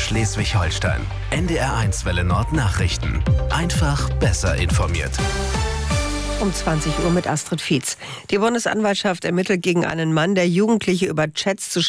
Schleswig-Holstein. NDR1 Welle Nord Nachrichten. Einfach besser informiert. Um 20 Uhr mit Astrid Fietz. Die Bundesanwaltschaft ermittelt gegen einen Mann, der Jugendliche über Chats zu